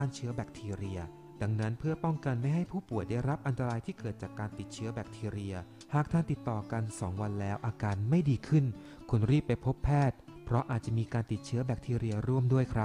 ต้านเชื้อแบคทีเรียดังนั้นเพื่อป้องกันไม่ให้ผู้ป่วยได้รับอันตรายที่เกิดจากการติดเชื้อแบคทีเรียหากท่านติดต่อกัน2 วันแล้วอาการไม่ดีขึ้นควรรีบไปพบแพทย์เพราะอาจจะมีการติดเชื้อแบคทีเรียร่วมด้วยครับ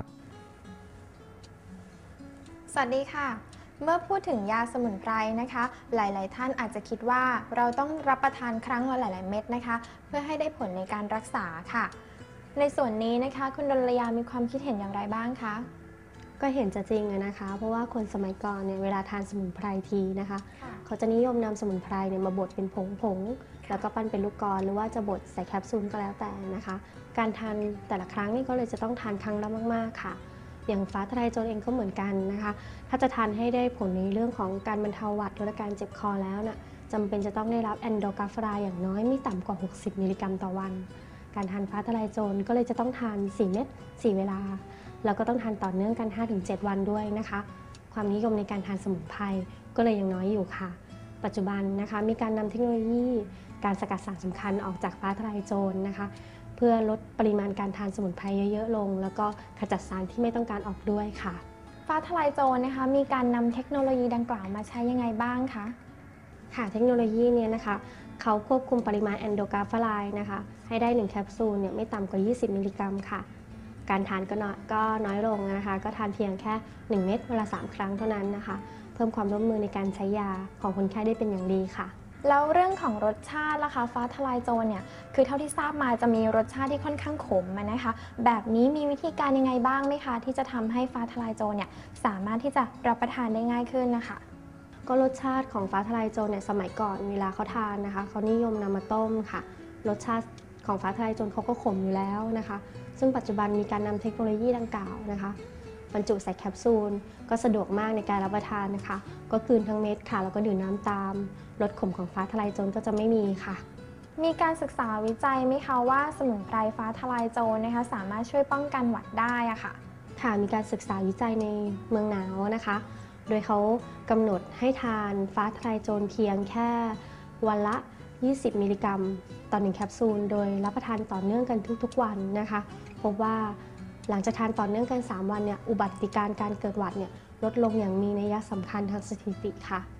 สวัสดีค่ะเมื่อพูดถึงยาสมุนไพรนะคะหลายๆท่านอาจจะคิดว่าเราต้องรับประทานครั้งละหลายๆเม็ดนะคะเพื่อให้ได้ผลในการรักษาค่ะในส่วนนี้นะคะคุณดลยามีความคิดเห็นอย่างไรบ้างคะก็เห็นจะจริงนะคะเพราะว่าคนสมัยก่อนเนี่ยเวลาทานสมุนไพรทีนะคะเขาจะนิยมนำสมุนไพรเนี่ยมาบดเป็นผงแล้วก็ปั้นเป็นลูกกลอนหรือว่าจะบดใส่แคปซูลก็แล้วแต่นะคะการทานแต่ละครั้งนี่ก็เลยจะต้องทานครั้งละมากๆค่ะอย่างฟ้าทะลายโจรเองก็เหมือนกันนะคะถ้าจะทานให้ได้ผลในเรื่องของการบรรเทาหวัดลดอาการเจ็บคอแล้วน่ะจำเป็นจะต้องได้รับแอนโดกาฟรายอย่างน้อยไม่ต่ำกว่า60มิลลิกรัมต่อวันการทานฟ้าทะลายโจรก็เลยจะต้องทาน4เม็ด4เวลาแล้วก็ต้องทานต่อเนื่องกัน 5-7 วันด้วยนะคะความนิยมในการทานสมุนไพรก็เลยยังน้อยอยู่ค่ะปัจจุบันนะคะมีการนำเทคโนโลยีการสกัดสารสำคัญออกจากฟ้าทะลายโจรนะคะเพื่อลดปริมาณการทานสมุนไพรเยอะๆลงแล้วก็ขจัดสารที่ไม่ต้องการออกด้วยค่ะฟ้าทะลายโจรนะคะมีการนำเทคโนโลยีดังกล่าวมาใช้ยังไงบ้างคะค่ะเทคโนโลยีนี้นะคะเขาควบคุมปริมาณแอนโดกาฟลายนะคะให้ได้1แคปซูลเนี่ยไม่ต่ำกว่า20มิลลิกรัมค่ะการทานก็น้อยลงนะคะก็ทานเพียงแค่1เม็ดเวลา3ครั้งเท่านั้นนะคะเพิ่มความร่วมมือในการใช้ยาของคนไข้ได้เป็นอย่างดีค่ะแล้วเรื่องของรสชาติล่ะคะฟ้าทะลายโจรเนี่ยคือเท่าที่ทราบมาจะมีรสชาติที่ค่อนข้างขมนะคะแบบนี้มีวิธีการยังไงบ้างไหมคะที่จะทำให้ฟ้าทะลายโจรเนี่ยสามารถที่จะรับประทานได้ง่ายขึ้นนะคะก็รสชาติของฟ้าทะลายโจรเนี่ยสมัยก่อนเวลาเขาทานนะคะเขานิยมนำมาต้มค่ะรสชาติของฟ้าทะลายโจรเขาก็ขมอยู่แล้วนะคะซึ่งปัจจุบันมีการนำเทคโนโลยีดังกล่าวนะคะบรรจุใส่แคปซูลก็สะดวกมากในการรับประทานนะคะก็กลืนทั้งเม็ดค่ะแล้วก็ดื่มน้ำตามรสขมของฟ้าทะลายโจรก็จะไม่มีค่ะมีการศึกษาวิจัยไหมคะว่าสมุนไพรฟ้าทะลายโจรนะคะสามารถช่วยป้องกันหวัดได้อะค่ะค่ะมีการศึกษาวิจัยในเมืองหนาวนะคะโดยเขากำหนดให้ทานฟ้าทะลายโจรเพียงแค่วันละ20มิลลิกรัมต่อ1แคปซูลโดยรับประทานต่อเนื่องกันทุกๆวันนะคะพบว่าหลังจากทานต่อเนื่องกัน3วันเนี่ยอุบัติการณ์การเกิดหวัดเนี่ยลดลงอย่างมีนัยสำคัญทางสถิติค่ะ